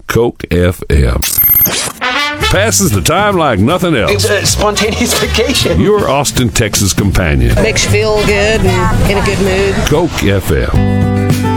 Coke FM. Passes the time like nothing else. It's a spontaneous vacation. Your Austin, Texas companion. Makes you feel good and in a good mood. Coke FM.